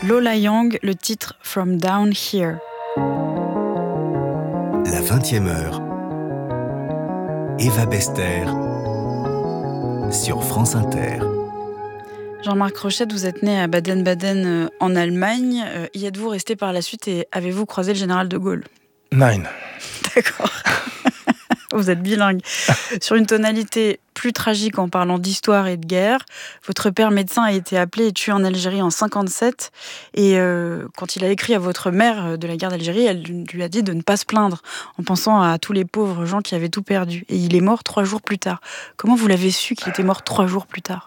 Lola Young, le titre From Down Here. La 20e heure. Eva Bester sur France Inter. Jean-Marc Rochette, vous êtes né à Baden-Baden en Allemagne. Y êtes-vous resté par la suite et avez-vous croisé le général de Gaulle ? Nein. D'accord. Vous êtes bilingue. Sur une tonalité plus tragique en parlant d'histoire et de guerre, votre père médecin a été appelé et tué en Algérie en 1957. Et quand il a écrit à votre mère de la guerre d'Algérie, elle lui a dit de ne pas se plaindre en pensant à tous les pauvres gens qui avaient tout perdu. Et il est mort 3 jours plus tard. Comment vous l'avez su qu'il était mort 3 jours plus tard ?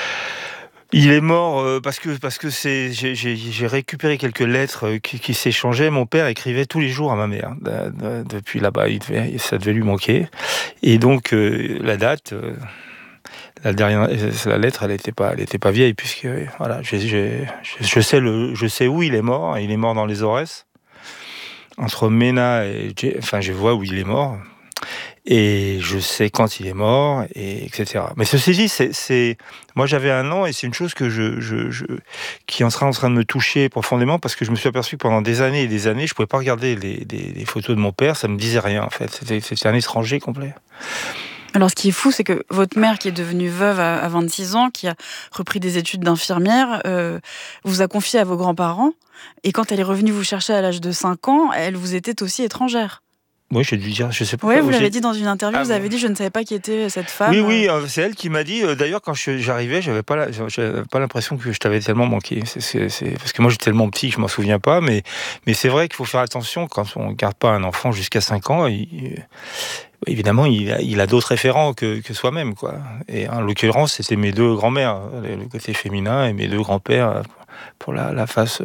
Il est mort parce que j'ai récupéré quelques lettres qui s'échangeaient. Mon père écrivait tous les jours à ma mère. Depuis là-bas, ça devait lui manquer. Et donc la date, la lettre, elle était pas vieille puisque voilà, je sais où il est mort. Il est mort dans les Aurès, entre Ménat et je vois où il est mort. Et je sais quand il est mort, et etc. Mais ceci dit, moi j'avais 1 an et c'est une chose que qui est en train de me toucher profondément parce que je me suis aperçu que pendant des années et des années, je pouvais pas regarder les photos de mon père, ça me disait rien en fait. C'était un étranger complet. Alors ce qui est fou, c'est que votre mère, qui est devenue veuve à 26 ans, qui a repris des études d'infirmière, vous a confié à vos grands-parents. Et quand elle est revenue vous chercher à l'âge de 5 ans, elle vous était aussi étrangère. Oui, j'ai dû dire, je sais pas. Oui, vous l'avez dit dans une interview, vous avez dit je ne savais pas qui était cette femme. Oui, c'est elle qui m'a dit. D'ailleurs, quand j'arrivais, j'avais pas l'impression que je t'avais tellement manqué. C'est parce que moi j'étais tellement petit que je m'en souviens pas. Mais c'est vrai qu'il faut faire attention quand on garde pas un enfant jusqu'à 5 ans. Évidemment, il a d'autres référents que soi-même, quoi. Et en l'occurrence, c'était mes 2 grands-mères, le côté féminin, et mes 2 grands-pères pour la face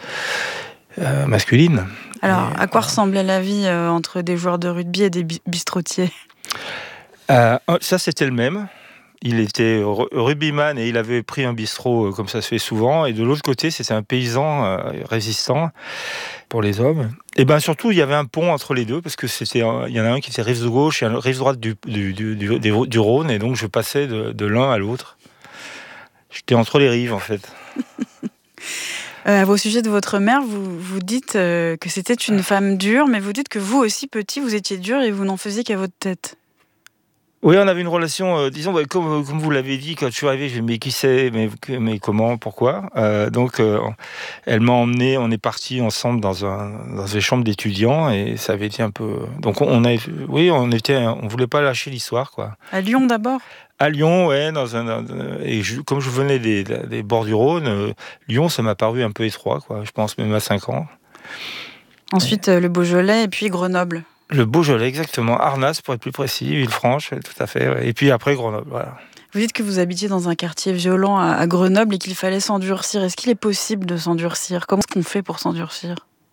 masculine. Alors, à quoi ressemblait la vie entre des joueurs de rugby et des bistrotiers ? Ça, c'était le même. Il était rugbyman et il avait pris un bistrot comme ça se fait souvent. Et de l'autre côté, c'était un paysan résistant pour les hommes. Et bien surtout, il y avait un pont entre les deux parce que il y en a un qui était rive de gauche et un rive droite du Rhône. Et donc, je passais de l'un à l'autre. J'étais entre les rives, en fait. À vos sujets de votre mère, vous dites que c'était une femme dure, mais vous dites que vous aussi, petit, vous étiez dur et vous n'en faisiez qu'à votre tête. Oui, on avait une relation, disons, comme vous l'avez dit, quand je suis arrivé, j'ai dit, mais qui c'est, mais comment, pourquoi donc, elle m'a emmené, on est partis ensemble dans des chambres d'étudiants, et ça avait été un peu... Donc, on voulait pas lâcher l'histoire, quoi. À Lyon, d'abord ? À Lyon, ouais, comme je venais des bords du Rhône, Lyon, ça m'a paru un peu étroit, quoi, je pense, même à 5 ans. Ensuite, le Beaujolais, et puis Grenoble. Le Beaujolais, exactement. Arnas, pour être plus précis, Villefranche, tout à fait. Ouais. Et puis après, Grenoble, voilà. Vous dites que vous habitiez dans un quartier violent à Grenoble et qu'il fallait s'endurcir. Est-ce qu'il est possible de s'endurcir ? Comment est-ce qu'on fait pour s'endurcir ?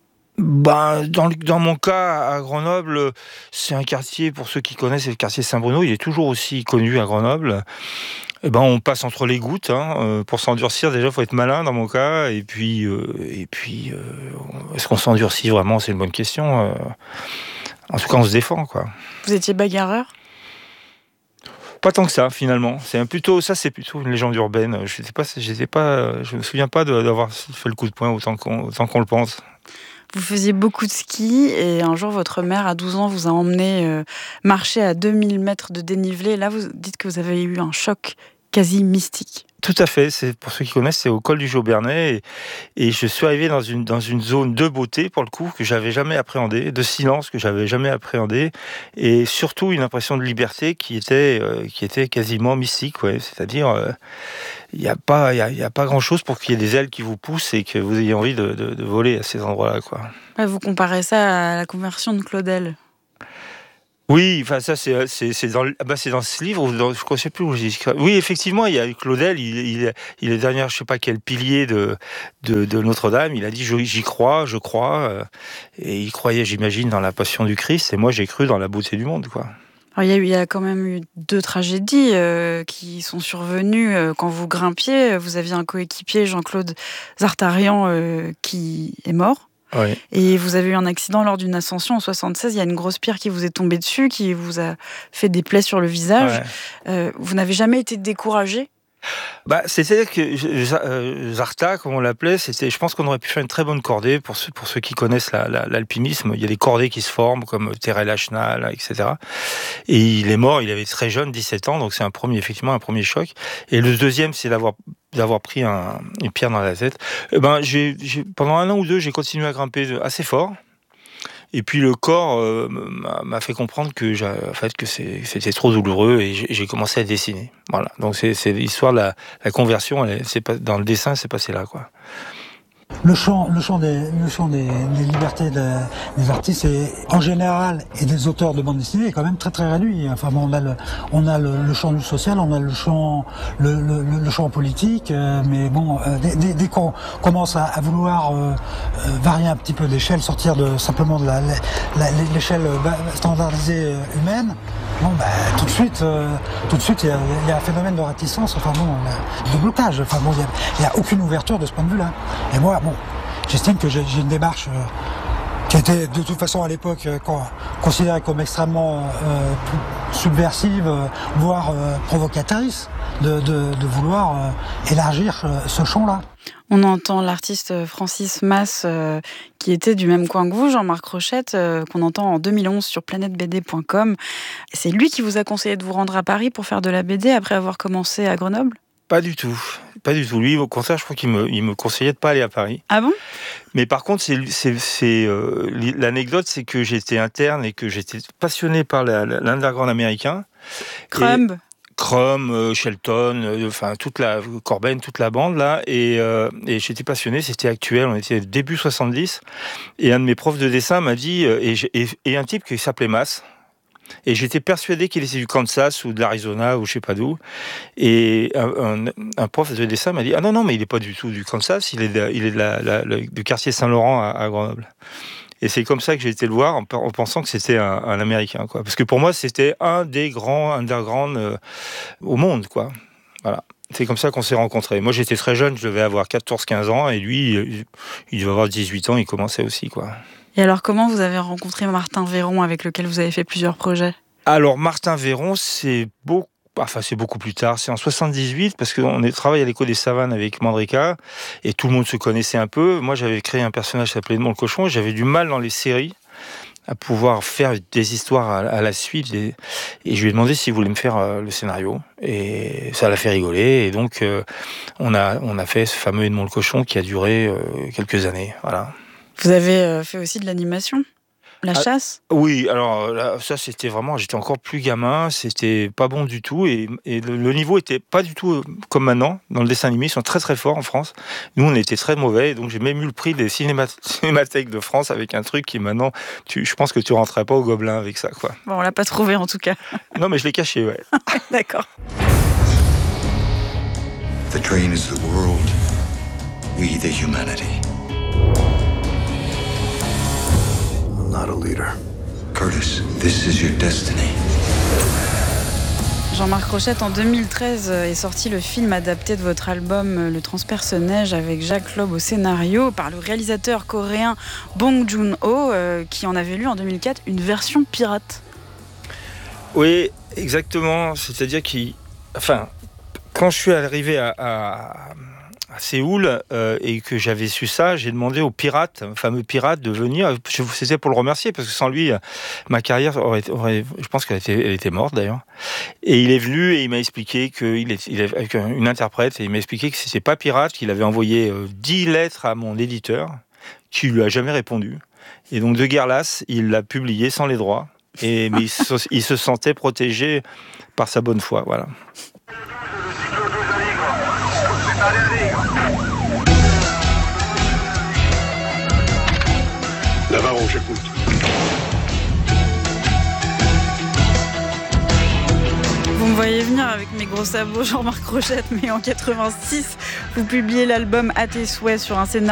Dans mon cas, à Grenoble, c'est un quartier, pour ceux qui connaissent, c'est le quartier Saint-Bruno. Il est toujours aussi connu à Grenoble. On passe entre les gouttes. Pour s'endurcir, déjà, il faut être malin dans mon cas. Et puis, est-ce qu'on s'endurcit vraiment ? C'est une bonne question. En tout cas, on se défend, quoi. Vous étiez bagarreur ? Pas tant que ça, finalement. C'est plutôt une légende urbaine. Je me souviens pas d'avoir fait le coup de poing autant qu'on le pense. Vous faisiez beaucoup de ski et un jour, votre mère, à 12 ans, vous a emmené marcher à 2000 mètres de dénivelé. Là, vous dites que vous avez eu un choc quasi mystique. Tout à fait. Pour ceux qui connaissent, c'est au col du Jaubernais. Et je suis arrivé dans une zone de beauté, pour le coup, que j'avais jamais appréhendée, de silence que j'avais jamais appréhendé, et surtout une impression de liberté qui était quasiment mystique. Ouais. C'est-à-dire, il n'y a pas grand-chose pour qu'il y ait des ailes qui vous poussent et que vous ayez envie de voler à ces endroits-là, quoi. Ouais, vous comparez ça à la conversion de Claudel. Oui, enfin ça c'est dans ce livre, ou je ne sais plus où j'ai écrit. Oui, effectivement, il y a Claudel, il est derrière je sais pas quel pilier de Notre-Dame. Il a dit j'y crois, je crois, et il croyait, j'imagine, dans la passion du Christ. Et moi, j'ai cru dans la beauté du monde, quoi. Alors, il y a quand même eu 2 tragédies qui sont survenues quand vous grimpiez. Vous aviez un coéquipier, Jean-Claude Zartarian, qui est mort. Oui. Et vous avez eu un accident lors d'une ascension en 76. Il y a une grosse pierre qui vous est tombée dessus, qui vous a fait des plaies sur le visage. Ouais. Vous n'avez jamais été découragé ? C'est-à-dire que Zarta, comme on l'appelait, je pense qu'on aurait pu faire une très bonne cordée pour ceux qui connaissent l'alpinisme. Il y a des cordées qui se forment, comme Terrell Ashnal, etc. Et il est mort, il avait très jeune, 17 ans, donc c'est effectivement un premier choc. Et le deuxième, c'est d'avoir pris une pierre dans la tête. Pendant 1 an ou 2, j'ai continué à grimper assez fort. Et puis le corps m'a fait comprendre que c'était trop douloureux et j'ai commencé à dessiner. Voilà. Donc c'est l'histoire de la conversion. Dans le dessin, c'est passé là, quoi. Le champ des libertés des artistes en général et des auteurs de bande dessinée est quand même très très réduit. Enfin bon, on a le champ du social, on a le champ politique, mais bon, dès qu'on commence à vouloir varier un petit peu d'échelle, sortir simplement de l'échelle standardisée humaine, bon, tout de suite il y a un phénomène de réticence, de blocage. Il y a aucune ouverture de ce point de vue-là. Et moi, j'estime que j'ai une démarche qui était de toute façon à l'époque considérée comme extrêmement subversive, voire provocatrice, de vouloir élargir ce champ-là. On entend l'artiste Francis Mas, qui était du même coin que vous, Jean-Marc Rochette, qu'on entend en 2011 sur planetebd.com. C'est lui qui vous a conseillé de vous rendre à Paris pour faire de la BD après avoir commencé à Grenoble ? Pas du tout. Lui, au contraire, je crois qu'il me conseillait de pas aller à Paris. Ah bon ? Mais par contre, l'anecdote, c'est que j'étais interne et que j'étais passionné par l'underground américain. Crumb, Shelton, Corben, toute la bande là, et j'étais passionné. C'était actuel. On était début 70, et un de mes profs de dessin m'a dit, et un type qui s'appelait Mas. Et j'étais persuadé qu'il était du Kansas ou de l'Arizona ou je sais pas d'où. Et un prof de dessin m'a dit: ah non, mais il est pas du tout du Kansas, il est du quartier Saint-Laurent à Grenoble. Et c'est comme ça que j'ai été le voir, en pensant que c'était un Américain, quoi. Parce que pour moi, c'était un des grands underground au monde, quoi. Voilà. C'est comme ça qu'on s'est rencontrés. Moi, j'étais très jeune, je devais avoir 14-15 ans, et lui, il devait avoir 18 ans, il commençait aussi, quoi. Et alors, comment vous avez rencontré Martin Véron, avec lequel vous avez fait plusieurs projets ? Alors, Martin Véron, c'est beaucoup plus tard. C'est en 78, parce qu'on travaille à l'Écho des Savanes avec Mandrika, et tout le monde se connaissait un peu. Moi, j'avais créé un personnage qui s'appelait Edmond le Cochon, et j'avais du mal dans les séries à pouvoir faire des histoires à la suite. Et je lui ai demandé s'il voulait me faire le scénario. Et ça l'a fait rigoler. Et donc, on a fait ce fameux Edmond le Cochon qui a duré quelques années. Voilà. Vous avez fait aussi de l'animation ? La chasse ? Oui, alors là, ça c'était vraiment, j'étais encore plus gamin, c'était pas bon du tout, et le niveau était pas du tout comme maintenant. Dans le dessin animé, ils sont très très forts en France. Nous, on était très mauvais, donc j'ai même eu le prix des cinémathèques de France avec un truc qui maintenant, je pense que tu rentrerais pas au Gobelin avec ça, quoi. Bon, on l'a pas trouvé en tout cas. Non, mais je l'ai caché, ouais. D'accord. The train is the world, we the humanity. Not a leader. Curtis, this is your destiny. Jean-Marc Rochette, en 2013 est sorti le film adapté de votre album Le Transperce-Neige avec Jacques Loeb au scénario par le réalisateur coréen Bong Joon-ho qui en avait lu en 2004 une version pirate. Oui, exactement. C'est-à-dire quand je suis arrivé à Séoul et que j'avais su ça, j'ai demandé au fameux pirate, de venir. C'était pour le remercier, parce que sans lui, ma carrière je pense qu'elle était morte d'ailleurs. Et il est venu et il m'a expliqué qu'il est avec une interprète, et il m'a expliqué que c'était pas pirate, qu'il avait envoyé 10 lettres à mon éditeur, qui lui a jamais répondu. Et donc de guerre lasse, il l'a publié sans les droits. Mais il se sentait protégé par sa bonne foi, voilà. Navarro, j'écoute. Vous me voyez venir avec mes gros sabots, Jean-Marc Rochette, mais en 86, vous publiez l'album À tes souhaits sur un scénario